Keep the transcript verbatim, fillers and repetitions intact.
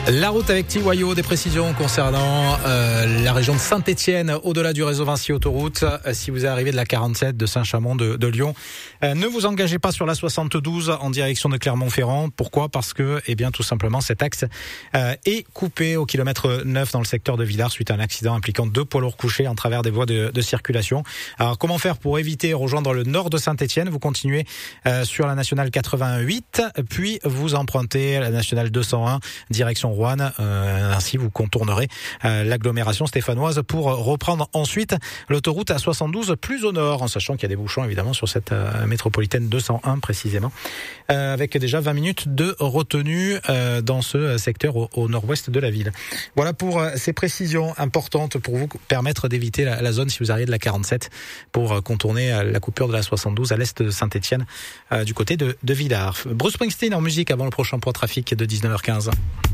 La route avec T Y O, des précisions concernant euh, la région de Saint-Étienne, au-delà du réseau Vinci Autoroute. Euh, si vous arrivez de la quarante-sept de Saint-Chamond de, de Lyon, euh, ne vous engagez pas sur la soixante-douze en direction de Clermont-Ferrand. Pourquoi ? Parce que, eh bien, tout simplement, cet axe euh, est coupé au kilomètre neuf dans le secteur de Villars suite à un accident impliquant deux poids lourds couchés en travers des voies de, de circulation. Alors, comment faire pour éviter rejoindre le nord de Saint-Étienne ? Vous continuez euh, sur la nationale quatre-vingt-huit, puis vous empruntez la nationale deux cent un, direction Roanne. Euh, ainsi, vous contournerez euh, l'agglomération stéphanoise pour reprendre ensuite l'autoroute A soixante-douze plus au nord, en sachant qu'il y a des bouchons évidemment sur cette euh, métropolitaine deux cent un précisément, euh, avec déjà vingt minutes de retenue euh, dans ce secteur au, au nord-ouest de la ville. Voilà pour euh, ces précisions importantes pour vous permettre d'éviter la, la zone si vous arrivez de la quarante-sept pour euh, contourner euh, la coupure de la soixante-douze à l'est de Saint-Étienne, euh, du côté de, de Villars. Bruce Springsteen en musique avant le prochain point trafic de dix-neuf heures quinze.